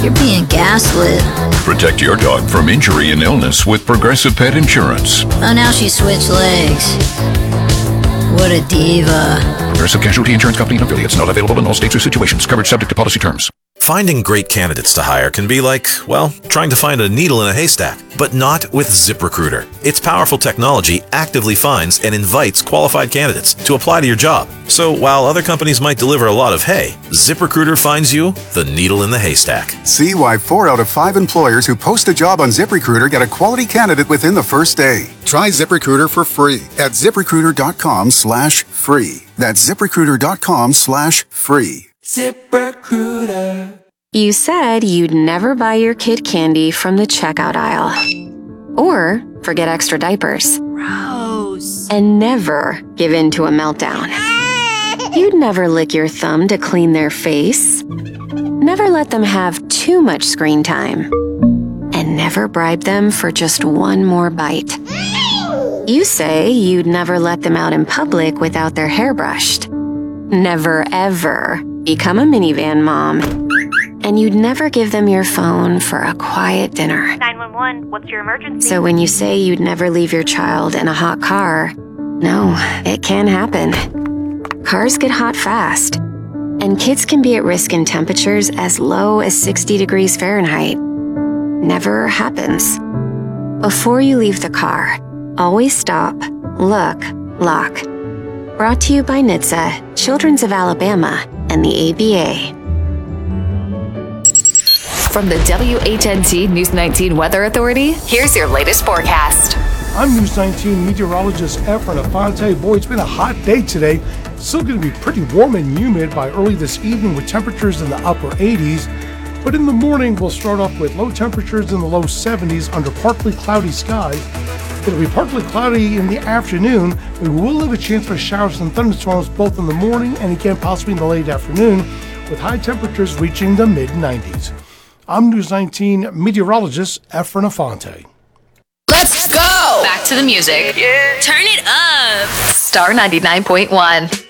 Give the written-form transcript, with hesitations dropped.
You're being gaslit. Protect your dog from injury and illness with Progressive Pet Insurance. Oh, now she switched legs. What a diva. Progressive Casualty Insurance Company and affiliates. Not available in all states or situations. Coverage subject to policy terms. Finding great candidates to hire can be like, well, trying to find a needle in a haystack, but not with ZipRecruiter. Its powerful technology actively finds and invites qualified candidates to apply to your job. So while other companies might deliver a lot of hay, ZipRecruiter finds you the needle in the haystack. See why 4 out of 5 employers who post a job on ZipRecruiter get a quality candidate within the first day. Try ZipRecruiter for free at ZipRecruiter.com/free. That's ZipRecruiter.com/free. ZipRecruiter. You said you'd never buy your kid candy from the checkout aisle. Or forget extra diapers. Gross. And never give in to a meltdown. You'd never lick your thumb to clean their face. Never let them have too much screen time. And never bribe them for just one more bite. You say you'd never let them out in public without their hair brushed. Never ever become a minivan mom. And you'd never give them your phone for a quiet dinner. 911, what's your emergency? So when you say you'd never leave your child in a hot car, no, it can happen. Cars get hot fast, and kids can be at risk in temperatures as low as 60 degrees Fahrenheit. Never happens. Before you leave the car, always stop, look, lock. Brought to you by NHTSA, Children's of Alabama, and the ABA. From the WHNT News 19 Weather Authority, here's your latest forecast. I'm News 19 meteorologist Efren Afonte. Boy, it's been a hot day today. It's still going to be pretty warm and humid by early this evening with temperatures in the upper 80s. But in the morning, we'll start off with low temperatures in the low 70s under partly cloudy skies. It'll be partly cloudy in the afternoon. We will have a chance for showers and thunderstorms both in the morning and again possibly in the late afternoon, with high temperatures reaching the mid-90s. I'm News 19 meteorologist Efren Afonte. Let's go! Back to the music. Yeah. Turn it up. Star 99.1.